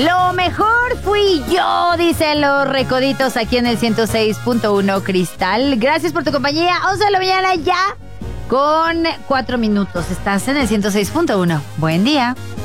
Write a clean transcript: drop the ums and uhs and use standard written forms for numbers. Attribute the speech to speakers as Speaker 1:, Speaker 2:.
Speaker 1: Lo mejor fui yo, dicen los recoditos aquí en el 106.1 Cristal. Gracias por tu compañía. 11 de la mañana ya con 4 minutos. Estás en el 106.1. Buen día.